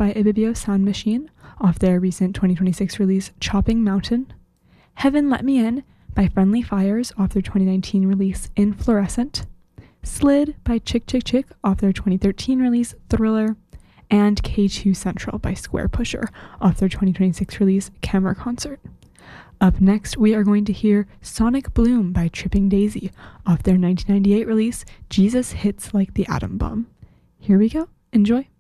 by Ibibio Sound Machine off their recent 2026 release Chopping Mountain. Heaven Let Me In by Friendly Fires off their 2019 release Inflorescent. Slid by Chick Chick Chick off their 2013 release Thriller. And K2 Central by Square Pusher off their 2026 release Camera Concert. Up next, we are going to hear Sonic Bloom by Tripping Daisy off their 1998 release Jesus Hits Like the Atom Bomb. Here we go. Enjoy.